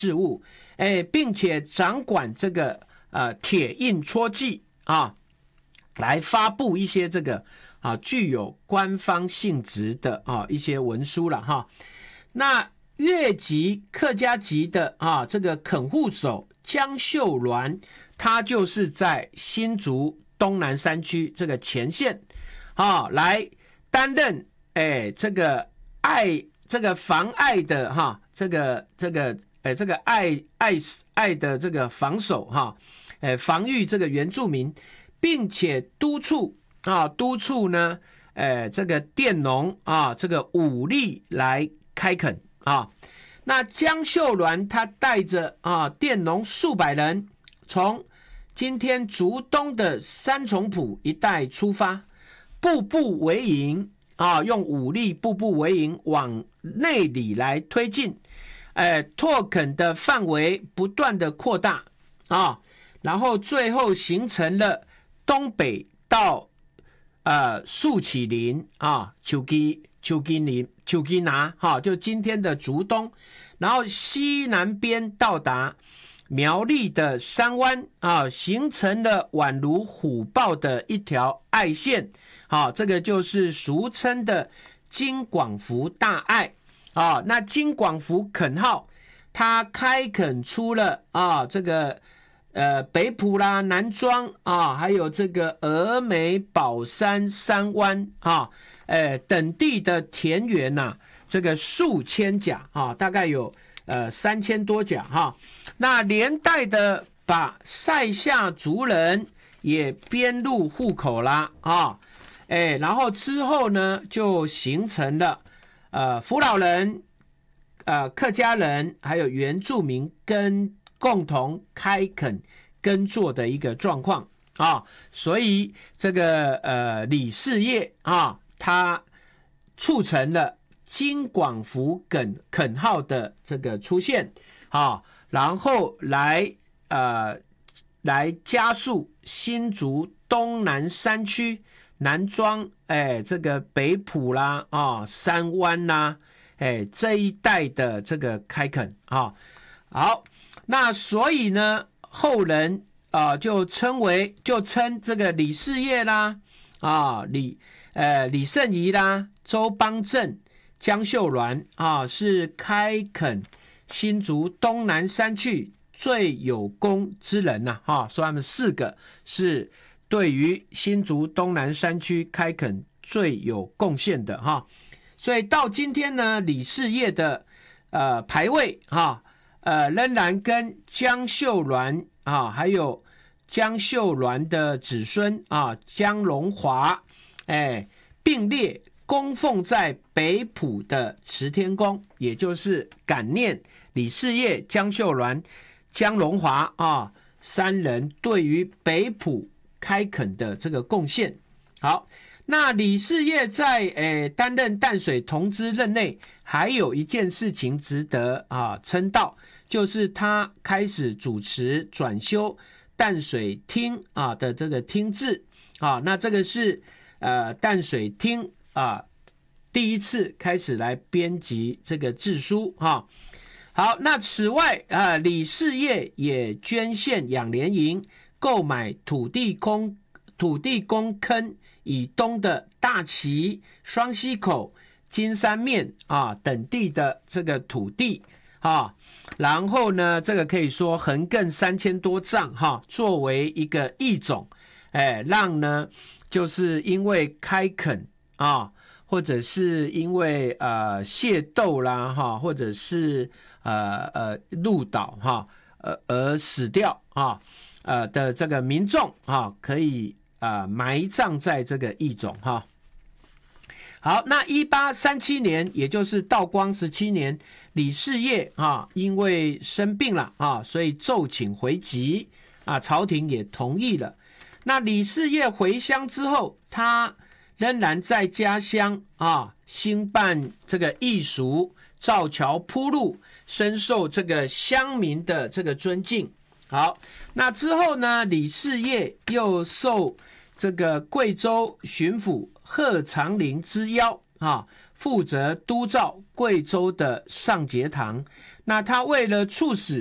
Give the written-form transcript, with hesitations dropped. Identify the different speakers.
Speaker 1: 事务，并且掌管这个铁印戳记啊，来发布一些这个具有官方性质的一些文书了哈。那越籍客家籍的这个垦户手江秀鸾，他就是在新竹东南山区这个前线来担任这个妨碍的这个爱的这个防守防御这个原住民，并且督促呢这个佃农这个武力来开垦那江秀鸾他带着佃农数百人，从今天竹东的三重埔一带出发，步步为营用武力步步为营往内里来推进，拓垦的范围不断的扩大然后最后形成了东北到树起林秋基拿就今天的竹东，然后西南边到达苗栗的山湾形成了宛如虎豹的一条爱线这个就是俗称的金广福大爱那金广福垦号它开垦出了这个北埔啦、南庄还有这个峨眉、宝山、山湾等地的田园这个数千甲大概有3000多甲那连带的把塞夏族人也编入户口啦然后之后呢就形成了福佬人、客家人还有原住民共同开垦耕作的一个状况所以这个李氏业它促成了金广福垦号的这个出现然后来加速新竹东南山区南庄这个北埔啦山湾啦这一带的这个开垦好，那所以呢后人就称这个李氏业啦李圣仪啦、周邦正、江秀鸾是开垦新竹东南山区最有功之人说他们4个是对于新竹东南山区开垦最有贡献的所以到今天呢，李氏业的牌位仍然跟江秀鸾还有江秀鸾的子孙江荣华并列供奉在北埔的慈天宫，也就是感念李氏业、江秀鸾、江荣华3人对于北埔开垦的这个贡献。好，那李氏业在担任淡水同知任内，还有一件事情值得称道，就是他开始主持转修淡水厅的这个厅制那这个是淡水厅第一次开始来编辑这个制书好，那此外李氏业也捐献养廉营，购买土地公坑以东的大旗、双溪口、金山面等地的这个土地然后呢这个可以说横亘3000多丈作为一个异种让呢就是因为开垦或者是因为械斗啦或者是路倒而死掉的这个民众可以埋葬在这个异种好，那1837年，也就是道光17年，李氏业因为生病了所以奏请回籍朝廷也同意了。那李氏业回乡之后，他仍然在家乡兴办这个艺术，造桥铺路，深受这个乡民的这个尊敬。好，那之后呢，李氏业又受这个贵州巡抚贺长龄之邀负责督造贵州的上节堂。那他为了促使